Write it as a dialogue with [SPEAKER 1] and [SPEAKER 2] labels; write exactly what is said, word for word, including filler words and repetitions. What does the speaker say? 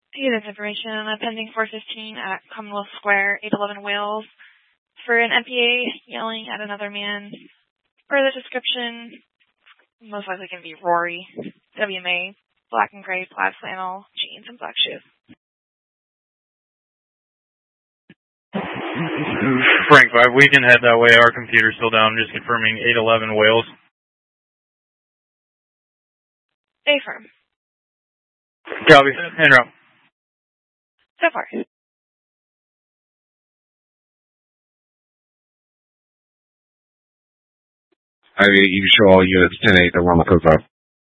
[SPEAKER 1] Hey, this information on a pending four fifteen at Commonwealth Square, eight eleven Wales, for an M P A yelling at another man. Per the description, most likely going to be Rory, W M A, black and gray plaid flannel, jeans, and black shoes.
[SPEAKER 2] Frank five, we can head that way. Our computer's still down. I'm just confirming eight eleven Wales.
[SPEAKER 1] Affirm.
[SPEAKER 2] Copy. En route.
[SPEAKER 1] So far.
[SPEAKER 3] I mean, you show all units ten eight, the one code five.